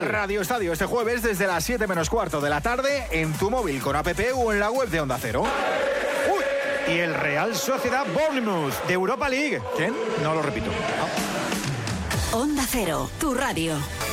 Radio Estadio este jueves desde las 7 menos cuarto de la tarde en tu móvil con app o en la web de Onda Cero. Y el Real Sociedad Bournemouth de Europa League. ¿Quién? No lo repito. Onda Cero, tu radio.